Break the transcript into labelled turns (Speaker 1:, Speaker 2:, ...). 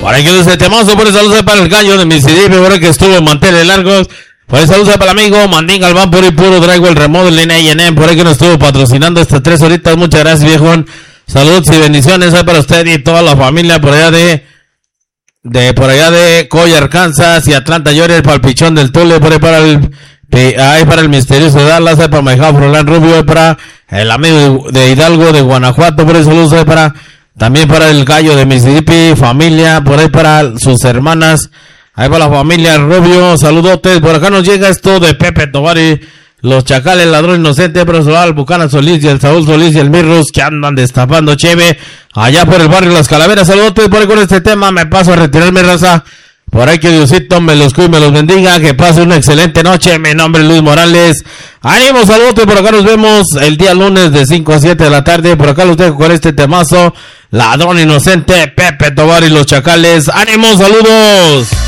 Speaker 1: Por ahí que luce temazo, por eso saludos para el gallo de Mississippi, por ahí que estuvo en manteles largos. Por ahí saludos para el amigo Mandín Galván, por ahí puro traigo el remodeling A&M, por ahí que nos estuvo patrocinando estas 3 horitas. Muchas gracias, viejón. Saludos y bendiciones para usted y toda la familia por allá por allá de Coy, Arkansas, y Atlanta, Georgia, para el pichón del Tule, por ahí para el misterioso de Dallas, para Maijao Froilán Rubio, para el amigo de Hidalgo, de Guanajuato, por ahí saludos también para el gallo de Mississippi, familia, por ahí para sus hermanas, ahí para la familia Rubio, saludotes. Por acá nos llega esto de Pepe Tobar y los Chacales, Ladrón Inocente, Personal, Bucana Solís y el Saúl Solís y el Mirrus, que andan destapando cheve allá por el barrio Las Calaveras. Saludotes. Por ahí con este tema me paso a retirarme, raza. Por ahí que Diosito me los cuide y me los bendiga, que pase una excelente noche. Mi nombre es Luis Morales. Ánimo, saludos. Por acá nos vemos el día lunes de 5 a 7 de la tarde. Por acá los dejo con este temazo, Ladrón Inocente, Pepe Tobar y los Chacales. Ánimo, saludos.